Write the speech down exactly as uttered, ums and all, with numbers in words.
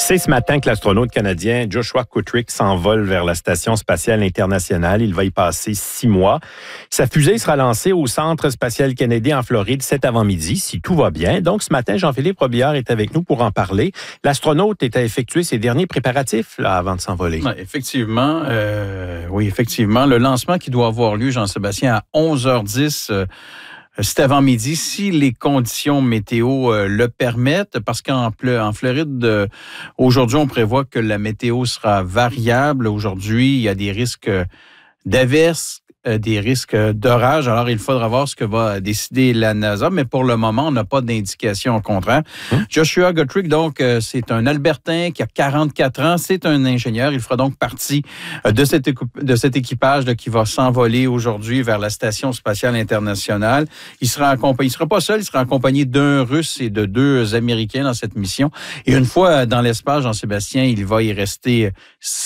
C'est ce matin que l'astronaute canadien Joshua Kutrick s'envole vers la Station spatiale internationale. Il va y passer six mois. Sa fusée sera lancée au Centre spatial Kennedy en Floride cet avant-midi, si tout va bien. Donc, ce matin, Jean-Philippe Robillard est avec nous pour en parler. L'astronaute est à effectuer ses derniers préparatifs là, avant de s'envoler. Ouais, effectivement, euh, oui, effectivement. Le lancement qui doit avoir lieu, Jean-Sébastien, à onze heures dix, euh, c'est avant-midi, si les conditions météo euh, le permettent, parce qu'en en Floride, euh, aujourd'hui, on prévoit que la météo sera variable. Aujourd'hui, il y a des risques d'averses, euh, des risques d'orage. Alors, il faudra voir ce que va décider la NASA, mais pour le moment, on n'a pas d'indication au contraire. Hum? Joshua Kutrick, donc, euh, c'est un Albertain qui a quarante-quatre ans. C'est un ingénieur. Il fera donc partie euh, de, cet équipe, de cet équipage là, qui va s'envoler aujourd'hui vers la Station spatiale internationale. Il sera accompagné, il sera pas seul, il sera accompagné d'un Russe et de deux Américains dans cette mission. Et une fois dans l'espace, Jean-Sébastien, il va y rester